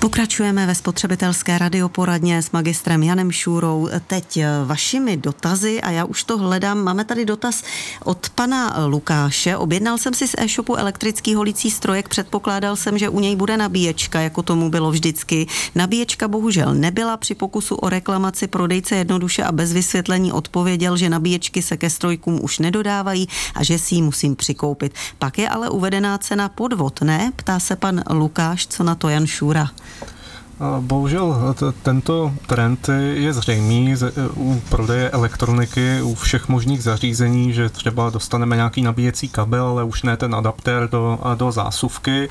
Pokračujeme ve spotřebitelské radioporadně s magistrem Janem Šůrou. Teď vašimi dotazy a já už to hledám. Máme tady dotaz od pana Lukáše. Objednal jsem si z e-shopu elektrický holicí strojek. Předpokládal jsem, že u něj bude nabíječka, jako tomu bylo vždycky. Nabíječka bohužel nebyla. Při pokusu o reklamaci prodejce jednoduše a bez vysvětlení odpověděl, že nabíječky se ke strojkům už nedodávají a že si ji musím přikoupit. Pak je ale uvedená cena podvod, ne? Ptá se pan Lukáš, co na to Jan Šůra. Bohužel tento trend je zřejmý u prodeje elektroniky, u všech možných zařízení, že třeba dostaneme nějaký nabíjecí kabel, ale už ne ten adaptér do zásuvky.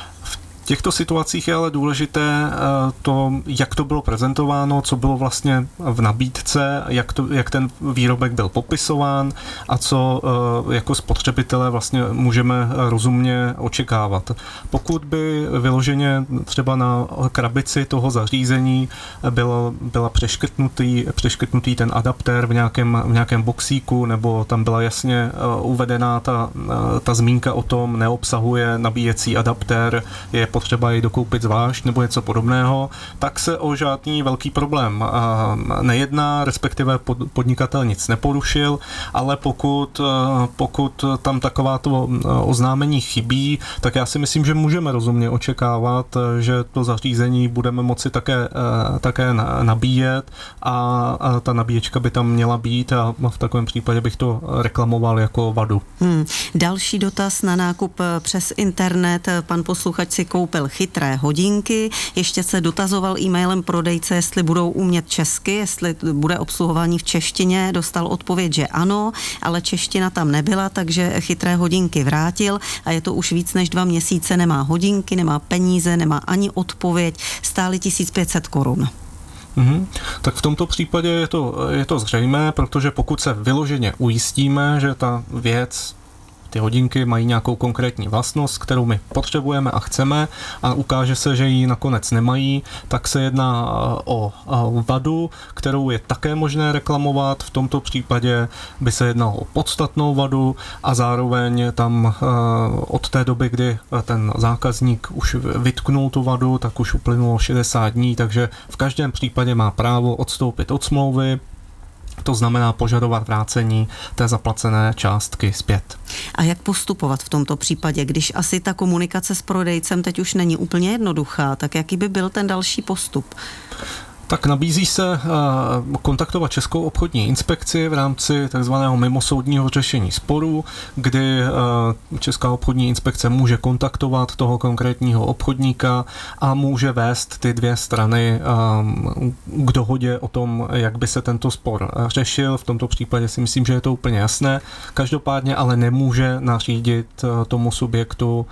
V těchto situacích je ale důležité to, jak to bylo prezentováno, co bylo vlastně v nabídce, jak ten výrobek byl popisován a co jako spotřebitelé vlastně můžeme rozumně očekávat. Pokud by vyloženě třeba na krabici toho zařízení byla přeškrtnutý ten adaptér v nějakém boxíku, nebo tam byla jasně uvedená ta zmínka o tom, neobsahuje nabíjecí adaptér, je potřeba jej dokoupit zvlášť nebo něco podobného, tak se o žádný velký problém nejedná, respektive podnikatel nic neporušil, ale pokud tam takováto oznámení chybí, tak já si myslím, že můžeme rozumně očekávat, že to zařízení budeme moci také nabíjet a ta nabíječka by tam měla být a v takovém případě bych to reklamoval jako vadu. Další dotaz na nákup přes internet. Pan posluchač si koupil chytré hodinky, ještě se dotazoval e-mailem prodejce, jestli budou umět česky, jestli bude obsluhování v češtině, dostal odpověď, že ano, ale čeština tam nebyla, takže chytré hodinky vrátil a je to už víc než 2 měsíce, nemá hodinky, nemá peníze, nemá ani odpověď, stály 1500 korun. Tak v tomto případě je to zřejmé, protože pokud se vyloženě ujistíme, že ta věc, ty hodinky mají nějakou konkrétní vlastnost, kterou my potřebujeme a chceme a ukáže se, že ji nakonec nemají, tak se jedná o vadu, kterou je také možné reklamovat. V tomto případě by se jednalo o podstatnou vadu a zároveň tam od té doby, kdy ten zákazník už vytknul tu vadu, tak už uplynulo 60 dní, takže v každém případě má právo odstoupit od smlouvy. To znamená požadovat vrácení té zaplacené částky zpět. A jak postupovat v tomto případě, když asi ta komunikace s prodejcem teď už není úplně jednoduchá, tak jaký by byl ten další postup? Tak nabízí se kontaktovat Českou obchodní inspekci v rámci takzvaného mimosoudního řešení sporů, kdy Česká obchodní inspekce může kontaktovat toho konkrétního obchodníka a může vést ty dvě strany k dohodě o tom, jak by se tento spor řešil. V tomto případě si myslím, že je to úplně jasné. Každopádně ale nemůže nařídit tomu subjektu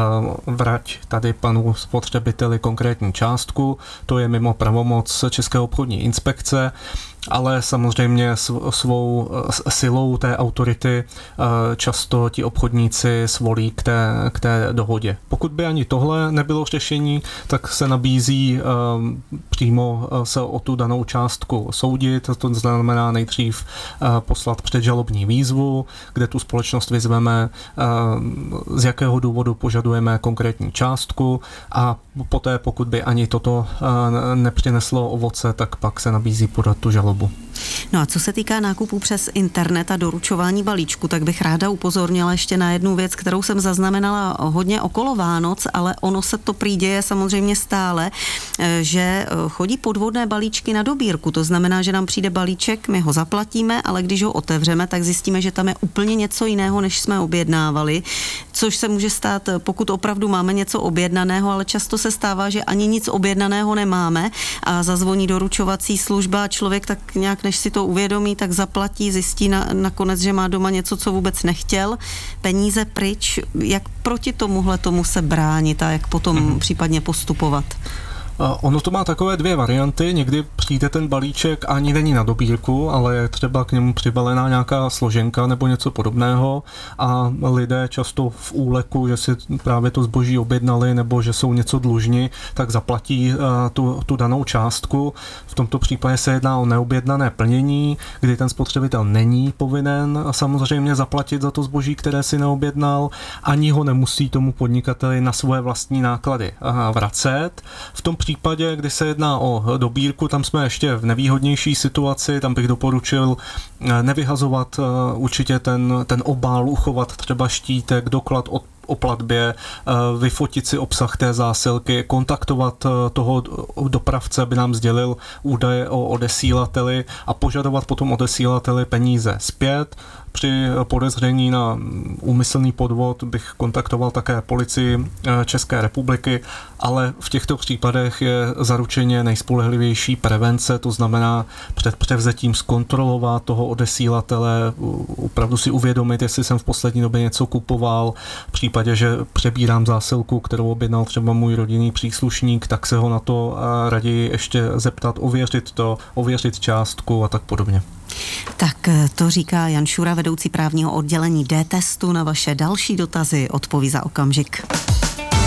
vrať tady panu spotřebiteli konkrétní částku. To je mimo pravomoc České obchodní inspekce, ale samozřejmě svou silou té autority často ti obchodníci svolí k té dohodě. Pokud by ani tohle nebylo řešení, tak se nabízí přímo se o tu danou částku soudit, to znamená nejdřív poslat předžalobní výzvu, kde tu společnost vyzveme, z jakého důvodu požadujeme konkrétní částku a poté, pokud by ani toto nepřineslo ovoce, tak pak se nabízí podat tu žalobu. No a co se týká nákupů přes internet a doručování balíčku, tak bych ráda upozornila ještě na jednu věc, kterou jsem zaznamenala hodně okolo Vánoc, ale ono se to prý děje samozřejmě stále, že chodí podvodné balíčky na dobírku. To znamená, že nám přijde balíček, my ho zaplatíme, ale když ho otevřeme, tak zjistíme, že tam je úplně něco jiného, než jsme objednávali, což se může stát, pokud opravdu máme něco objednaného, ale často se stává, že ani nic objednaného nemáme a zazvoní doručovací služba a člověk tak nějak, než si to uvědomí, tak zaplatí, zjistí nakonec, že má doma něco, co vůbec nechtěl, peníze pryč. Jak proti tomu se bránit a jak potom případně postupovat? Ono to má takové dvě varianty. Někdy přijde ten balíček a ani není na dobírku, ale je třeba k němu přibalená nějaká složenka nebo něco podobného a lidé často v úleku, že si právě to zboží objednali nebo že jsou něco dlužni, tak zaplatí tu danou částku. V tomto případě se jedná o neobjednané plnění, kdy ten spotřebitel není povinen samozřejmě zaplatit za to zboží, které si neobjednal, ani ho nemusí tomu podnikateli na svoje vlastní náklady vracet. V tom případě, kdy se jedná o dobírku, tam jsme ještě v nevýhodnější situaci, tam bych doporučil nevyhazovat určitě ten obal, uchovat třeba štítek, doklad o platbě, vyfotit si obsah té zásilky, kontaktovat toho dopravce, aby nám sdělil údaje o odesílateli a požadovat potom odesílateli peníze zpět. Při podezření na úmyslný podvod bych kontaktoval také policii České republiky, ale v těchto případech je zaručeně nejspolehlivější prevence, to znamená před převzetím zkontrolovat toho odesílatele, opravdu si uvědomit, jestli jsem v poslední době něco kupoval, v případě, že přebírám zásilku, kterou objednal třeba můj rodinný příslušník, tak se ho na to raději ještě zeptat, ověřit částku a tak podobně. Tak to říká Jan Šura, vedoucí právního oddělení D-testu. Na vaše další dotazy odpoví za okamžik.